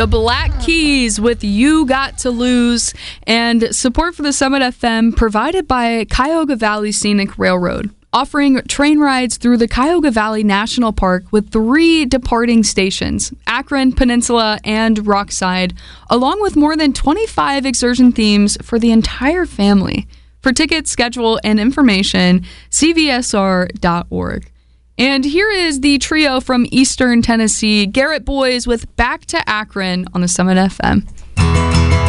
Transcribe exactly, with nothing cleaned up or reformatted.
The Black Keys with You Got to Lose, and support for the Summit F M provided by Cuyahoga Valley Scenic Railroad, offering train rides through the Cuyahoga Valley National Park with three departing stations, Akron, Peninsula, and Rockside, along with more than twenty-five excursion themes for the entire family. For tickets, schedule, and information, c v s r dot org. And here is the trio from Eastern Tennessee, Garrett Boys with Back to Akron on the Summit F M.